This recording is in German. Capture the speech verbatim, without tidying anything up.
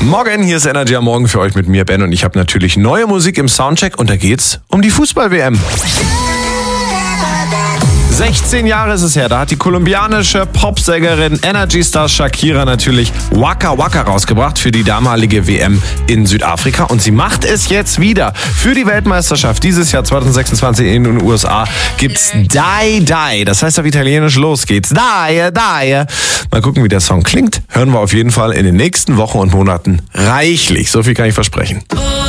Morgen, hier ist Energy am Morgen für euch mit mir, Ben, und ich habe natürlich neue Musik im Soundcheck und da geht's um die Fußball-W M. sechzehn Jahre ist es her, da hat die kolumbianische Popsängerin Energy Star Shakira natürlich Waka Waka rausgebracht für die damalige W M in Südafrika und sie macht es jetzt wieder. Für die Weltmeisterschaft dieses Jahr zwanzig sechsundzwanzig in den U S A gibt's Die Die, das heißt auf Italienisch los geht's. Die, Die. Mal gucken, wie der Song klingt. Hören wir auf jeden Fall in den nächsten Wochen und Monaten reichlich. So viel kann ich versprechen.